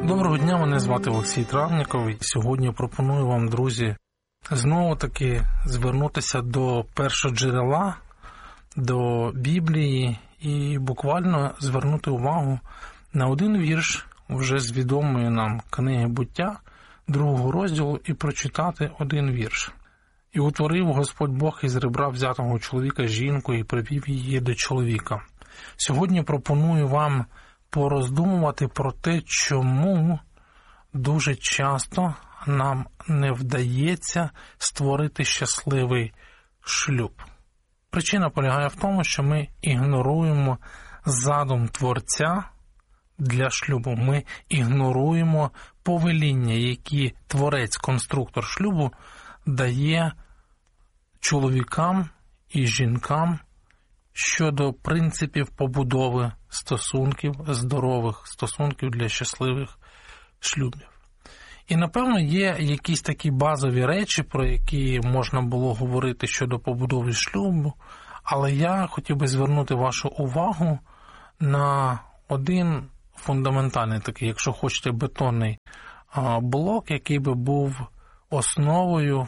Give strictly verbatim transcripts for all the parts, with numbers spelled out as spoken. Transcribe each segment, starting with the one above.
Доброго дня, мене звати Олексій Травніков. Сьогодні пропоную вам, друзі, знову-таки звернутися до першоджерела, до Біблії і буквально звернути увагу на один вірш вже з відомої нам книги «Буття», другого розділу, і прочитати один вірш. «І утворив Господь Бог із ребра взятого чоловіка жінку і привів її до чоловіка». Сьогодні пропоную вам пороздумувати про те, чому дуже часто нам не вдається створити щасливий шлюб. Причина полягає в тому, що ми ігноруємо задум Творця для шлюбу. Ми ігноруємо повеління, які Творець-конструктор шлюбу дає чоловікам і жінкам щодо принципів побудови стосунків, здорових стосунків для щасливих шлюбів. І, напевно, є якісь такі базові речі, про які можна було говорити щодо побудови шлюбу, але я хотів би звернути вашу увагу на один фундаментальний такий, якщо хочете, бетонний блок, який би був основою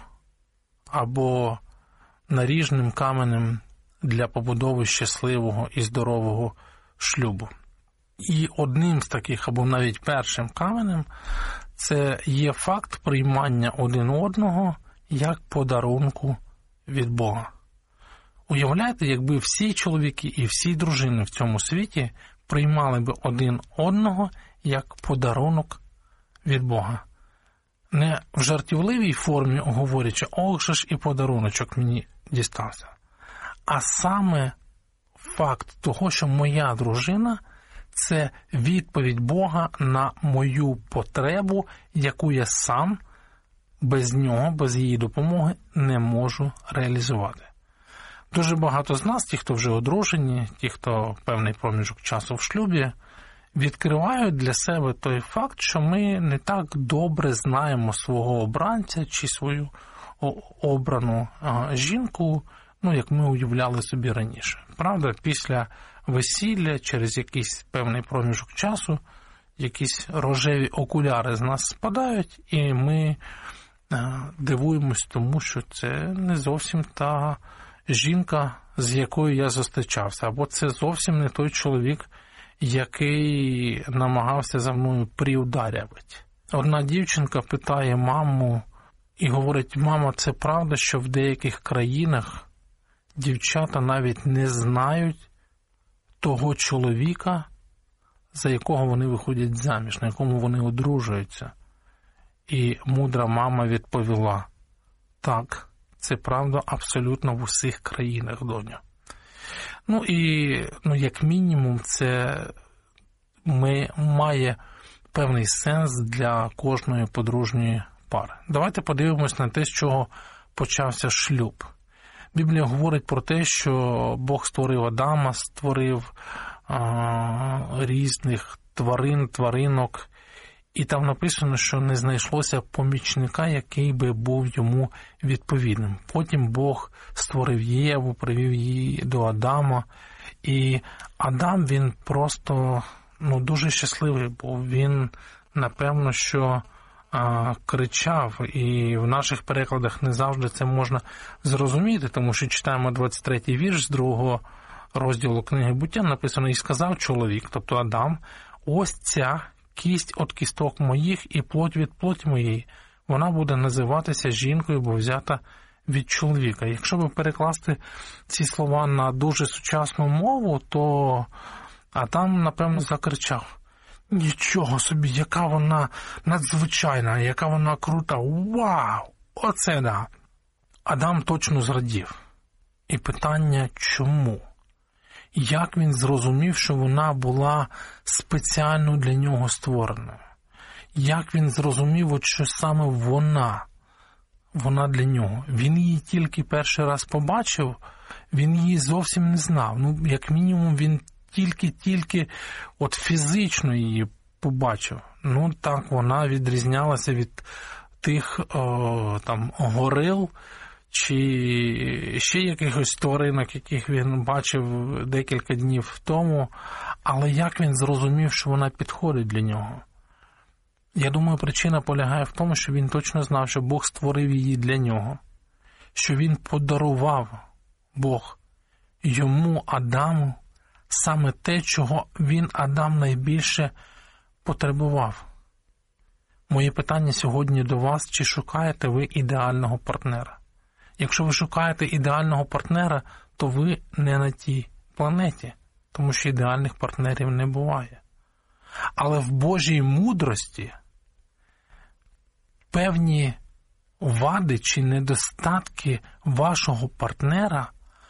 або наріжним каменем для побудови щасливого і здорового шлюбу. І одним з таких, або навіть першим каменем, це є факт приймання один одного як подарунку від Бога. Уявляєте, якби всі чоловіки і всі дружини в цьому світі приймали би один одного як подарунок від Бога. Не в жартівливій формі говорячи, ох же ж і подаруночок мені дістався. А саме факт того, що моя дружина – це відповідь Бога на мою потребу, яку я сам без нього, без її допомоги не можу реалізувати. Дуже багато з нас, ті, хто вже одружені, ті, хто певний проміжок часу в шлюбі, відкривають для себе той факт, що ми не так добре знаємо свого обранця чи свою обрану жінку, ну, як ми уявляли собі раніше. Правда, після весілля, через якийсь певний проміжок часу, якісь рожеві окуляри з нас спадають, і ми дивуємось тому, що це не зовсім та жінка, з якою я зустрічався, або це зовсім не той чоловік, який намагався за мною приударювати. Одна дівчинка питає маму і говорить: «Мама, це правда, що в деяких країнах дівчата навіть не знають того чоловіка, за якого вони виходять заміж, на якому вони одружуються?» І мудра мама відповіла: «Так, це правда абсолютно в усіх країнах, доню». Ну і, ну, як мінімум, це ми, має певний сенс для кожної подружньої пари. Давайте подивимось на те, з чого почався шлюб. Біблія говорить про те, що Бог створив Адама, створив а, різних тварин, тваринок, і там написано, що не знайшлося помічника, який би був йому відповідним. Потім Бог створив Єву, привів її до Адама, і Адам, він просто, ну, дуже щасливий був. Він, напевно, що а, кричав, і в наших перекладах не завжди це можна зрозуміти, тому що читаємо двадцять третій вірш з другого розділу книги «Буття», написано: «І сказав чоловік», тобто Адам, «ось ця кість від кісток моїх і плоть від плоті моєї, вона буде називатися жінкою, бо взята від чоловіка». Якщо би перекласти ці слова на дуже сучасну мову, то Адам, напевно, закричав: «Нічого собі, яка вона надзвичайна, яка вона крута, вау, оце да!» Адам точно зрадів. І питання, чому? Як він зрозумів, що вона була спеціально для нього створеною? Як він зрозумів, от що саме вона, вона для нього? Він її тільки перший раз побачив, він її зовсім не знав. Ну, як мінімум, він тільки-тільки от фізично її побачив. Ну, так, вона відрізнялася від тих о, там горил, чи ще якихось тваринок, яких він бачив декілька днів тому, але як він зрозумів, що вона підходить для нього? Я думаю, причина полягає в тому, що він точно знав, що Бог створив її для нього, що він подарував, Бог, йому, Адаму, саме те, чого він, Адам, найбільше потребував. Моє питання сьогодні до вас, чи шукаєте ви ідеального партнера? Якщо ви шукаєте ідеального партнера, то ви не на тій планеті, тому що ідеальних партнерів не буває. Але в Божій мудрості певні вади чи недостатки вашого партнера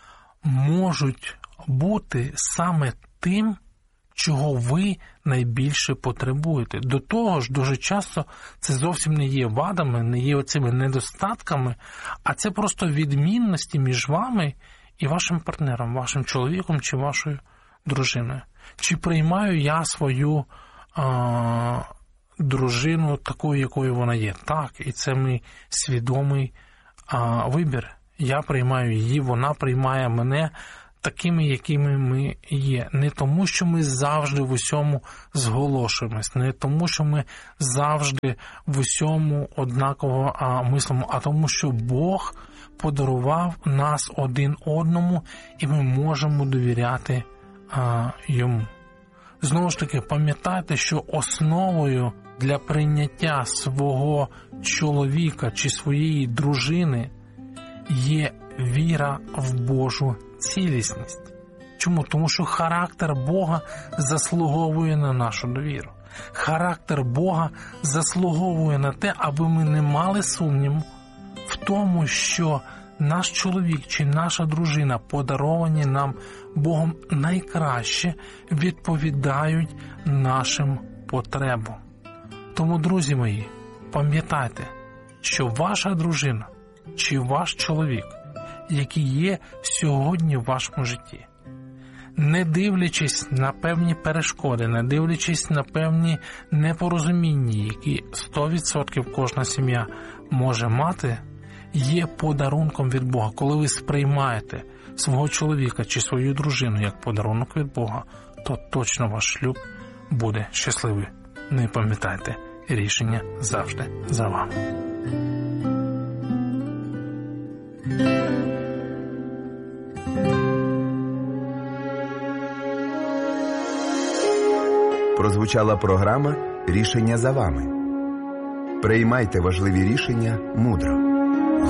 можуть бути саме тим, чого ви найбільше потребуєте. До того ж, дуже часто це зовсім не є вадами, не є оцими недостатками, а це просто відмінності між вами і вашим партнером, вашим чоловіком чи вашою дружиною. Чи приймаю я свою а, дружину такою, якою вона є? Так, і це мій свідомий а, вибір. Я приймаю її, вона приймає мене такими, якими ми є. Не тому, що ми завжди в усьому зголошуємось, не тому, що ми завжди в усьому однаково а, мислимо, а тому, що Бог подарував нас один одному, і ми можемо довіряти а, йому. Знову ж таки, пам'ятайте, що основою для прийняття свого чоловіка чи своєї дружини є віра в Божу цілісність. Чому? Тому що характер Бога заслуговує на нашу довіру. Характер Бога заслуговує на те, аби ми не мали сумніву в тому, що наш чоловік чи наша дружина, подаровані нам Богом найкраще, відповідають нашим потребам. Тому, друзі мої, пам'ятайте, що ваша дружина чи ваш чоловік, який є сьогодні в вашому житті, не дивлячись на певні перешкоди, не дивлячись на певні непорозуміння, які сто відсотків кожна сім'я може мати, є подарунком від Бога. Коли ви сприймаєте свого чоловіка чи свою дружину як подарунок від Бога, то точно ваш шлюб буде щасливий. Не пам'ятайте, рішення завжди за вами. Прозвучала програма «Рішення за вами». Приймайте важливі рішення мудро.